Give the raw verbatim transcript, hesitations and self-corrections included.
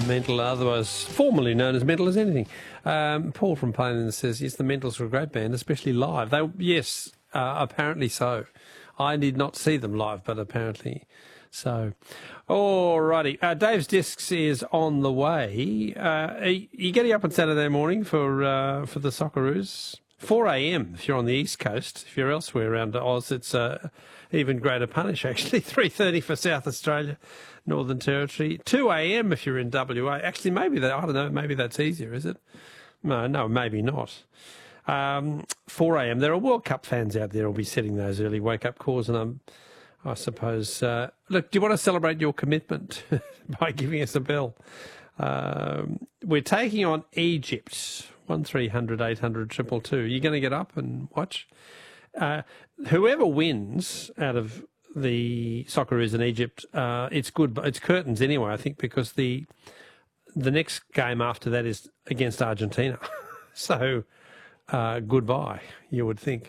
Mental, otherwise formerly known as Mental as Anything. Um, Paul from Plainlands says, yes, the Mentals are a great band, especially live. They, yes, uh, apparently so. I did not see them live, but apparently so. Alrighty. Uh, Dave's Discs is on the way. Uh, are you getting up on Saturday morning for uh, for the Socceroos? four a m if you're on the East Coast. If you're elsewhere around Oz, it's uh, even greater punish, actually. three thirty for South Australia, Northern Territory. two a m if you're in W A. Actually, maybe that, I don't know, maybe that's easier, is it? No, no, maybe not. Um, four a m There are World Cup fans out there who'll be setting those early wake-up calls, and I'm, I suppose... Uh, look, do you want to celebrate your commitment by giving us a bell? Um, we're taking on Egypt. one three hundred eight hundred two two two. You're going to get up and watch? Uh, whoever wins out of the Socceroos in Egypt, uh, it's good. It's curtains anyway, I think, because the the next game after that is against Argentina. So uh, goodbye, you would think.